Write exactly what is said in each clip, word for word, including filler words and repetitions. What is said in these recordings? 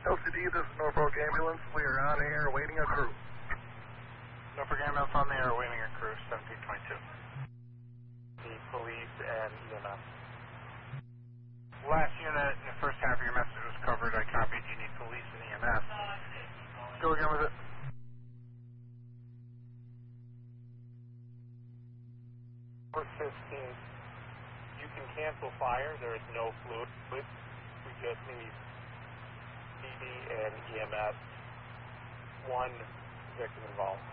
L C D, this is Norfolk Ambulance. We are on air awaiting a crew. Norfolk Ambulance on the air awaiting a crew, seventeen twenty-two. The police and E M S. Last unit, the first half of your message was covered. I copied. You need police and E M S. Go again with it. Port fifteen, you can cancel fire. There is no fluid. We just need P D and E M S. One victim involved.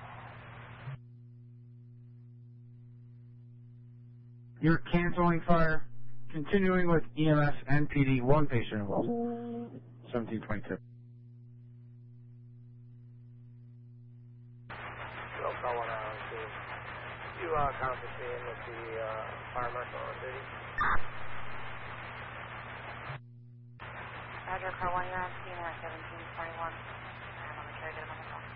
You're canceling fire, continuing with E M S and P D, one patient involved. seventeen twenty-two. So call one out to you uh, conferencing with the uh, fire marshal on duty. Roger, car one, you're on scene at seventeen twenty-one. And I'm going to try to get him on the phone.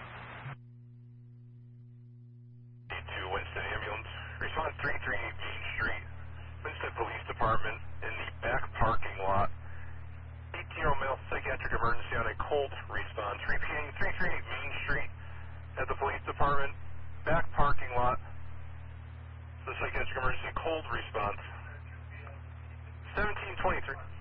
D two, Winston Ambulance. Response three thirty-eight Main Street, Winston Police Department, in the back parking lot. eighteen-year-old male psychiatric emergency on a cold response. Repeating, three thirty-eight Main Street at the police department, back parking lot. The psychiatric emergency cold response. seventeen twenty-three.